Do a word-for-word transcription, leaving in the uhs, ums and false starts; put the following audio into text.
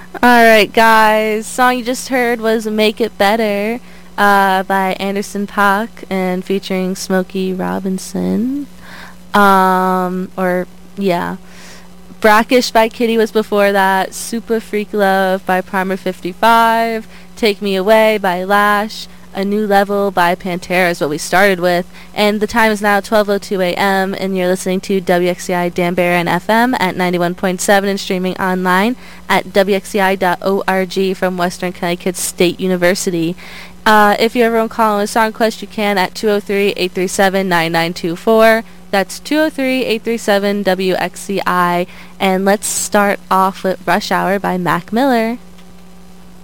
Alright, guys. Song you just heard was Make It Better uh, by Anderson .Paak and featuring Smokey Robinson. Um, or, yeah. Brackish by Kitty was before that. Super Freak Love by Primer fifty-five. Take Me Away by Lash. A New Level by Pantera is what we started with. And the time is now twelve oh two a.m. and you're listening to W X C I Danbury and F M at ninety-one point seven and streaming online at w x c i dot org from Western Connecticut State University. Uh, if you ever want to call in a song request, you can at two oh three, eight three seven, nine nine two four. That's two oh three, eight three seven, W X C I. And let's start off with Rush Hour by Mac Miller.